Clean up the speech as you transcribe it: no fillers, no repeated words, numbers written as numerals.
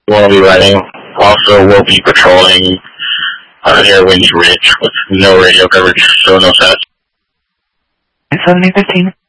We'll be running. Also, we'll be patrolling near Windy Ridge with no radio coverage, so no sats. 7015.